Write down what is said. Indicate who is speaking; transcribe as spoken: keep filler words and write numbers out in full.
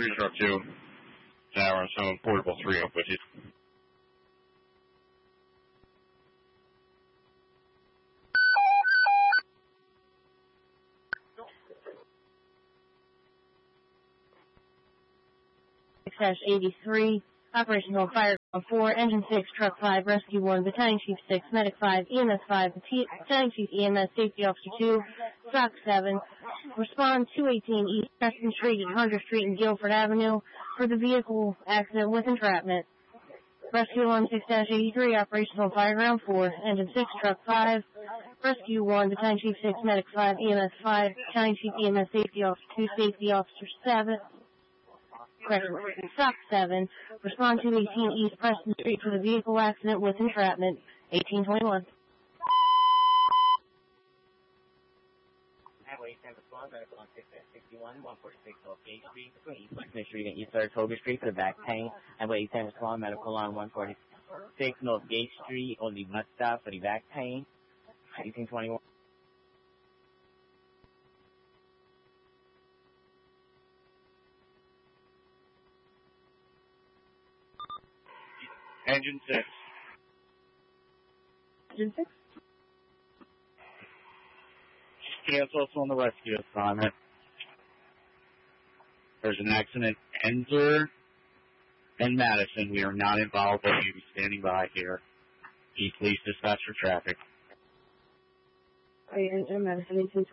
Speaker 1: three truck two. Tower, someone portable three up with you.
Speaker 2: six eighty-three, operational fire four, engine six, truck five, rescue one, battalion chief six, medic five, E M S five, battalion chief E M S, safety officer two, stock seven, respond two eighteen East Preston Street and Hunter Street and Guilford Avenue for the vehicle accident with entrapment. Rescue one, six eighty-three, operational fireground four, engine six, truck five, rescue one, battalion chief six, medic five, E M S five, battalion chief E M S, safety officer two, safety officer seven, correction, stock seven, respond to eighteen East Preston Street for the vehicle accident with entrapment, eighteen twenty-one.
Speaker 3: Highway ten respond, medical on six sixty-one, one forty-six North Gate Street, between East Preston Street and East Saratoga Street for the back pain. Highway ten respond, medical on one forty-six North Gate Street on the bus stop for the back pain, eighteen twenty-one.
Speaker 1: Engine six.
Speaker 2: Engine six?
Speaker 1: Cancel us on the rescue assignment. There's an accident in Ensor and Madison. We are not involved, but we'll be standing by here. Please dispatch for traffic.
Speaker 2: Ensor, Madison, eighteen twenty-one.